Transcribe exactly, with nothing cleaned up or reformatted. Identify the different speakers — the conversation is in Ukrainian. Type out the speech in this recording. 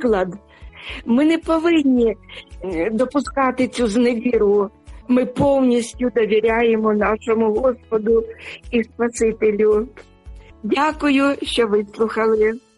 Speaker 1: приклад. Ми не повинні допускати цю зневіру. Ми повністю довіряємо нашому Господу і Спасителю. Дякую, що вислухали.